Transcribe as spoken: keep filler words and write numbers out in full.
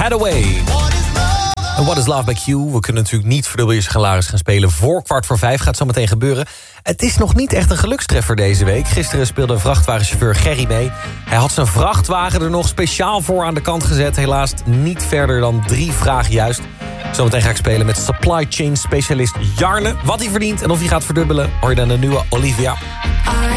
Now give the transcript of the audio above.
Hathaway. En What is Love by Q? We kunnen natuurlijk niet Verdubbel je salaris gaan spelen voor kwart voor vijf. Gaat zo meteen gebeuren. Het is nog niet echt een gelukstreffer deze week. Gisteren speelde vrachtwagenchauffeur Gerry mee. Hij had zijn vrachtwagen er nog speciaal voor aan de kant gezet. Helaas niet verder dan drie vragen juist. Zometeen ga ik spelen met supply chain specialist Jarne. Wat hij verdient en of hij gaat verdubbelen, hoor je dan de nieuwe Olivia.